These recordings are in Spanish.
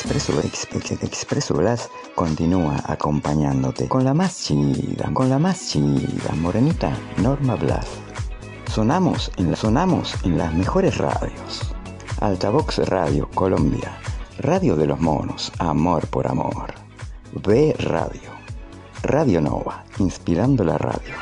Expreso Blas continúa acompañándote con la más chida, morenita Norma Blas. Sonamos en las mejores radios. Altavox Radio Colombia, Radio de los Monos, Amor por Amor. B Radio, Radio Nova, inspirando la radio.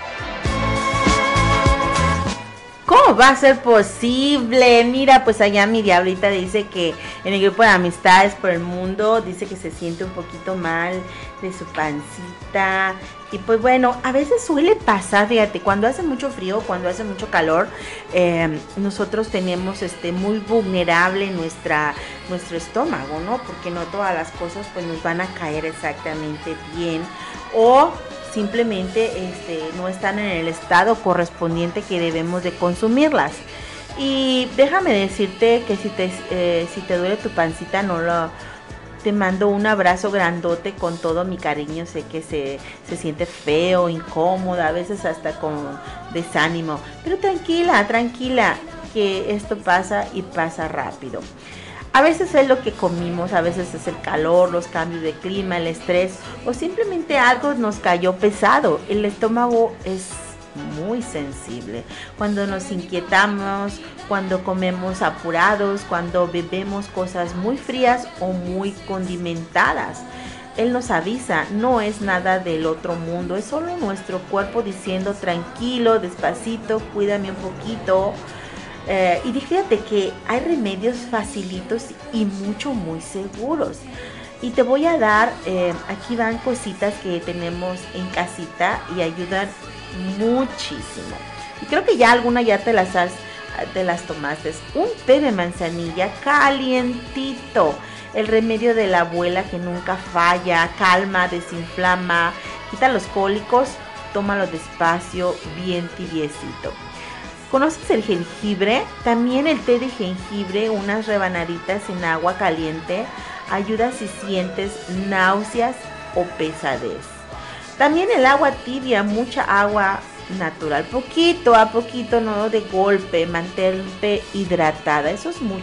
¿Cómo va a ser posible? Mira, pues allá mi diablita dice que en el grupo de amistades por el mundo dice que se siente un poquito mal de su pancita. Y pues bueno, a veces suele pasar, fíjate, cuando hace mucho frío, cuando hace mucho calor, nosotros tenemos muy vulnerable nuestro estómago, ¿no? Porque no todas las cosas pues nos van a caer exactamente bien, o simplemente no están en el estado correspondiente que debemos de consumirlas. Y déjame decirte que si te duele tu pancita, te mando un abrazo grandote con todo mi cariño. Sé que se siente feo, incómoda, a veces hasta con desánimo, pero tranquila, que esto pasa y pasa rápido. A veces es lo que comimos, a veces es el calor, los cambios de clima, el estrés, o simplemente algo nos cayó pesado. El estómago es muy sensible. Cuando nos inquietamos, cuando comemos apurados, cuando bebemos cosas muy frías o muy condimentadas, él nos avisa, no es nada del otro mundo, es solo nuestro cuerpo diciendo tranquilo, despacito, cuídame un poquito. Y fíjate que hay remedios facilitos y muy seguros. Y te voy a dar, aquí van cositas que tenemos en casita y ayudan muchísimo. Y creo que ya alguna ya te las tomaste. Un té de manzanilla calientito. El remedio de la abuela que nunca falla, calma, desinflama, quita los cólicos, tómalo despacio, bien tibiecito. ¿Conoces el jengibre? También el té de jengibre, unas rebanaditas en agua caliente, ayuda si sientes náuseas o pesadez. También el agua tibia, mucha agua natural, poquito a poquito, no de golpe, mantente hidratada. Eso es muy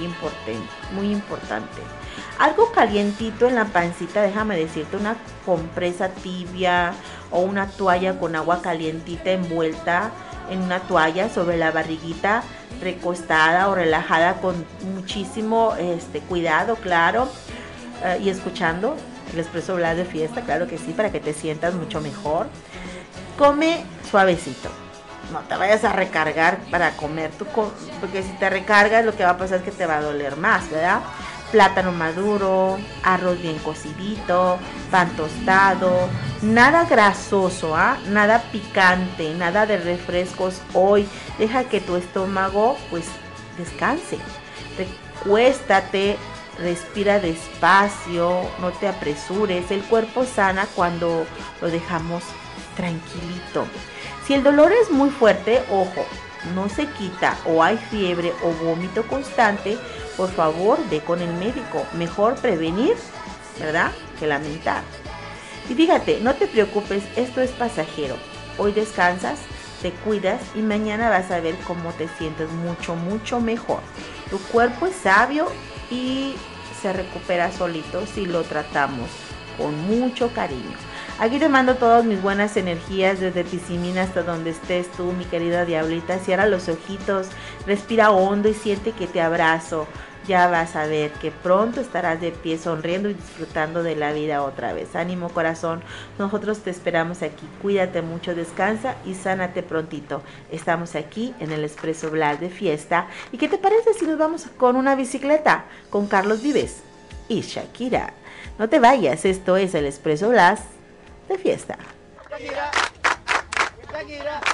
importante. Algo calientito en la pancita, déjame decirte, una compresa tibia o una toalla con agua calientita envuelta en una toalla sobre la barriguita, recostada o relajada con muchísimo cuidado, claro, y escuchando el Expreso Blas de Fiesta, claro que sí, para que te sientas mucho mejor. Come suavecito, no te vayas a recargar para comer, porque si te recargas lo que va a pasar es que te va a doler más, ¿verdad? Plátano maduro, arroz bien cocidito, pan tostado, nada grasoso, nada picante, nada de refrescos hoy. Deja que tu estómago pues descanse. Recuéstate, respira despacio, no te apresures. El cuerpo sana cuando lo dejamos tranquilito. Si el dolor es muy fuerte, ojo, no se quita o hay fiebre o vómito constante, por favor ve con el médico. Mejor prevenir, ¿verdad?, que lamentar. Y fíjate, no te preocupes, esto es pasajero. Hoy descansas, te cuidas y mañana vas a ver cómo te sientes mucho mejor. Tu cuerpo es sabio y se recupera solito si lo tratamos con mucho cariño. Aquí te mando todas mis buenas energías desde Tizimín hasta donde estés tú, mi querida diablita. Cierra los ojitos, respira hondo y siente que te abrazo. Ya vas a ver que pronto estarás de pie sonriendo y disfrutando de la vida otra vez. Ánimo, corazón, nosotros te esperamos aquí. Cuídate mucho, descansa y sánate prontito. Estamos aquí en el Expreso Blas de Fiesta. ¿Y qué te parece si nos vamos con una bicicleta con Carlos Vives y Shakira? No te vayas, esto es el Expreso Blas de Fiesta. Shakira, Shakira.